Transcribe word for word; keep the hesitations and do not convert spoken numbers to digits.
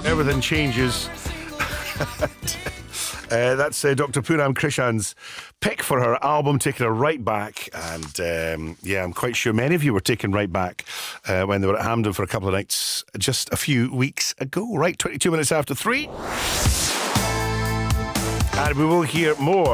everything changes. Uh, that's uh, Doctor Poonam Krishan's pick for her album, taking her right back. And um, yeah, I'm quite sure many of you were taken right back uh, when they were at Hampden for a couple of nights just a few weeks ago. Right, twenty-two minutes after three. And we will hear more